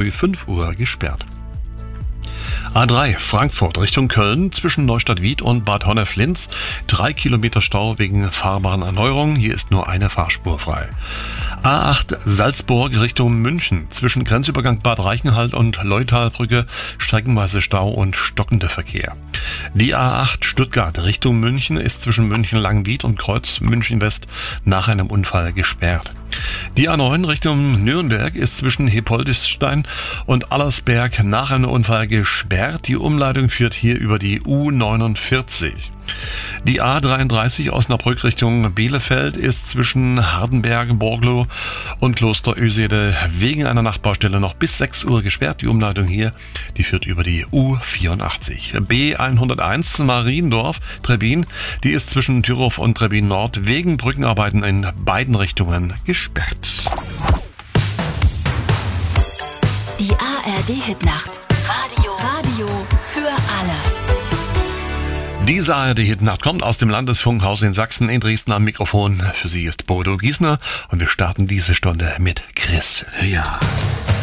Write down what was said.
früh 5 Uhr gesperrt. A3 Frankfurt Richtung Köln zwischen Neustadt-Wied und Bad Honnef-Linz. 3 Kilometer Stau wegen Fahrbahnerneuerung. Hier ist nur eine Fahrspur frei. A8 Salzburg Richtung München zwischen Grenzübergang Bad Reichenhall und Leutalbrücke streckenweise Stau und stockender Verkehr. Die A8 Stuttgart Richtung München ist zwischen München-Langwied und Kreuz München-West nach einem Unfall gesperrt. Die A9 Richtung Nürnberg ist zwischen Hepoldisstein und Allersberg nach einem Unfall gesperrt. Die Umleitung führt hier über die U49. Die A33 Osnabrück Richtung Bielefeld ist zwischen Hardenberg, Borglo und Kloster Ösede wegen einer Nachtbaustelle noch bis 6 Uhr gesperrt. Die Umleitung hier, die führt über die U84. B101 Mariendorf, Trebbin, die ist zwischen Thürhof und Trebbin Nord wegen Brückenarbeiten in beiden Richtungen gesperrt. Die ARD-Hitnacht. Radio für alle. Diese ARD-Hitnacht kommt aus dem Landesfunkhaus in Sachsen in Dresden. Am Mikrofon für Sie ist Bodo Giesner und wir starten diese Stunde mit Chris Rea.